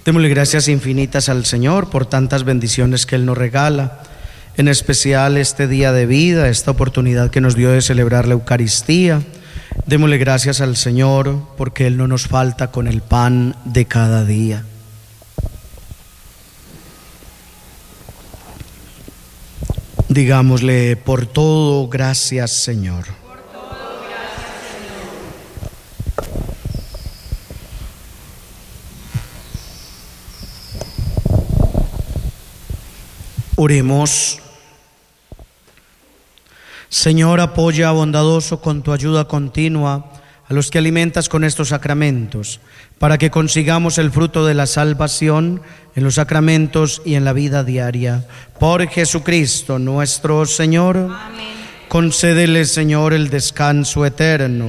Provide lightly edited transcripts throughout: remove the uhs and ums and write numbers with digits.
Démosle gracias infinitas al Señor por tantas bendiciones que Él nos regala, en especial este día de vida, esta oportunidad que nos dio de celebrar la Eucaristía. Démosle gracias al Señor porque Él no nos falta con el pan de cada día. Digámosle: por todo, gracias, Señor. Por todo, gracias, Señor. Oremos. Señor, apoya bondadoso con tu ayuda continua a los que alimentas con estos sacramentos, para que consigamos el fruto de la salvación en los sacramentos y en la vida diaria. Por Jesucristo nuestro Señor. Amén. Concédele, Señor, el descanso eterno.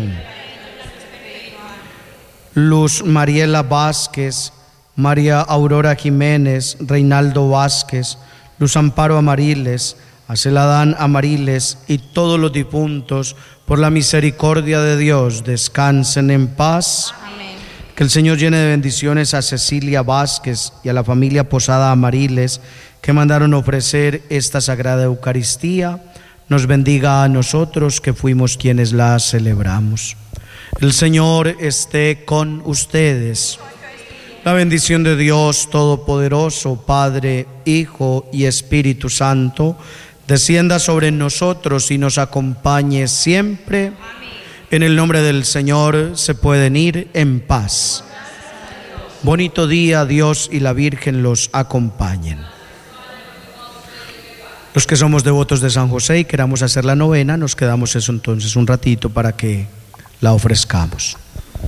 Luz Mariela Vázquez, María Aurora Jiménez, Reinaldo Vázquez, Luz Amparo Amariles, Aceladán Amariles y todos los difuntos, por la misericordia de Dios, descansen en paz. Amén. Que el Señor llene de bendiciones a Cecilia Vázquez y a la familia Posada Amariles, que mandaron ofrecer esta sagrada Eucaristía. Nos bendiga a nosotros, que fuimos quienes la celebramos. El Señor esté con ustedes. La bendición de Dios Todopoderoso, Padre, Hijo y Espíritu Santo, descienda sobre nosotros y nos acompañe siempre. Amén. En el nombre del Señor se pueden ir en paz. Bonito día, Dios y la Virgen los acompañen. Los que somos devotos de San José y queramos hacer la novena, nos quedamos eso entonces un ratito para que la ofrezcamos.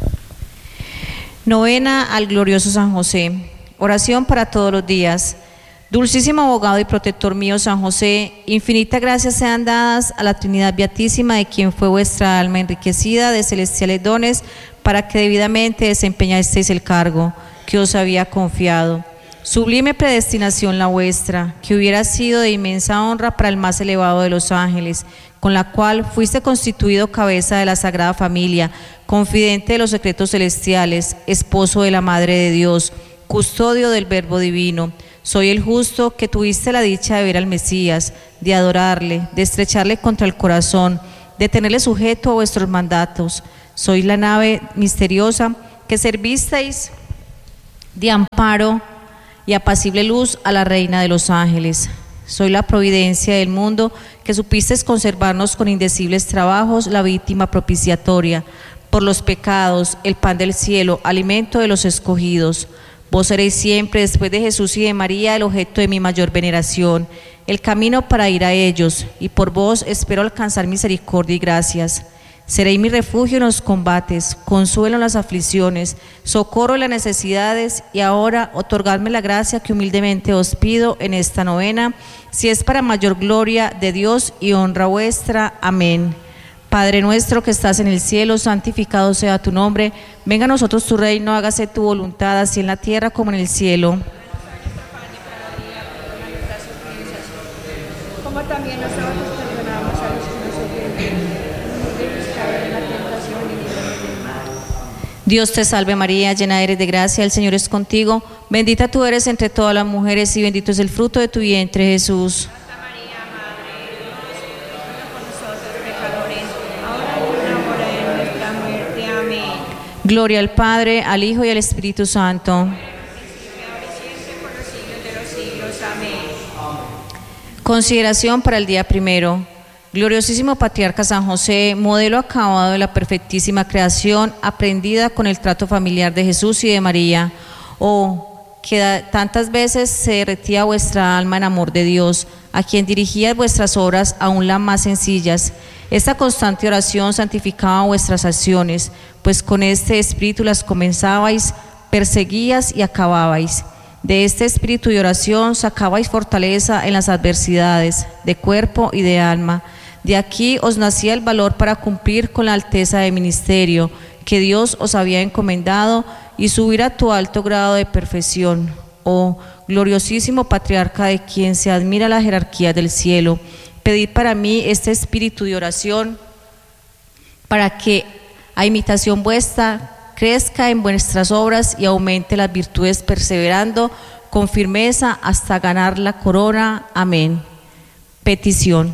Novena al glorioso San José. Oración para todos los días. Dulcísimo abogado y protector mío San José, infinitas gracias sean dadas a la Trinidad Beatísima, de quien fue vuestra alma enriquecida de celestiales dones, para que debidamente desempeñasteis el cargo que os había confiado. Sublime predestinación la vuestra, que hubiera sido de inmensa honra para el más elevado de los ángeles, con la cual fuiste constituido cabeza de la Sagrada Familia, confidente de los secretos celestiales, esposo de la Madre de Dios, custodio del Verbo Divino. Soy el justo que tuviste la dicha de ver al Mesías, de adorarle, de estrecharle contra el corazón, de tenerle sujeto a vuestros mandatos. Soy la nave misteriosa que servisteis de amparo y apacible luz a la Reina de los Ángeles. Soy la providencia del mundo que supisteis conservarnos con indecibles trabajos la víctima propiciatoria por los pecados, el pan del cielo, alimento de los escogidos. Vos seréis siempre, después de Jesús y de María, el objeto de mi mayor veneración, el camino para ir a ellos, y por vos espero alcanzar misericordia y gracias. Seréis mi refugio en los combates, consuelo en las aflicciones, socorro en las necesidades, y ahora otorgadme la gracia que humildemente os pido en esta novena, si es para mayor gloria de Dios y honra vuestra. Amén. Padre nuestro que estás en el cielo, santificado sea tu nombre. Venga a nosotros tu reino, hágase tu voluntad, así en la tierra como en el cielo. Como también nosotros perdonamos a los que nos ofenden. No nos dejes caer en la tentación y líbranos del mal. Dios te salve María, llena eres de gracia, el Señor es contigo. Bendita tú eres entre todas las mujeres y bendito es el fruto de tu vientre, Jesús. Santa María, Madre de Dios, ruega por nosotros pecadores, ahora y en la hora de nuestra muerte. Amén. Gloria al Padre, al Hijo y al Espíritu Santo. Ahora y siempre, por los siglos de los siglos. Amén. Consideración para el día primero. Gloriosísimo Patriarca San José, modelo acabado de la perfectísima creación, aprendida con el trato familiar de Jesús y de María. Oh, que tantas veces se derretía vuestra alma en amor de Dios, a quien dirigíais vuestras obras, aún las más sencillas. Esta constante oración santificaba vuestras acciones, pues con este espíritu las comenzabais, perseguíais y acababais. De este espíritu de oración sacabais fortaleza en las adversidades, de cuerpo y de alma. De aquí os nacía el valor para cumplir con la alteza de ministerio que Dios os había encomendado y subir a tu alto grado de perfección. Oh, gloriosísimo Patriarca, de quien se admira la jerarquía del cielo, pedid para mí este espíritu de oración, para que, a imitación vuestra, crezca en vuestras obras y aumente las virtudes perseverando con firmeza hasta ganar la corona. Amén. Petición.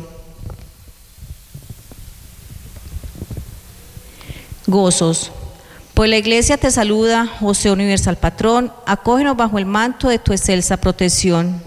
Gozos. Pues la Iglesia te saluda, José Universal Patrón, acógenos bajo el manto de tu excelsa protección.